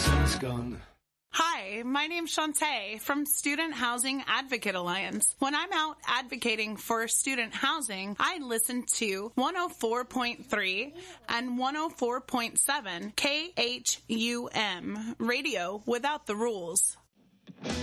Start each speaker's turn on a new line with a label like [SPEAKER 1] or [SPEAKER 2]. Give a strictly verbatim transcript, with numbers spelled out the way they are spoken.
[SPEAKER 1] sun's gone.
[SPEAKER 2] Hi, my name's Shantae from Student Housing Advocate Alliance. When I'm out advocating for student housing, I listen to one oh four point three and one oh four point seven K H U M, Radio Without the Rules.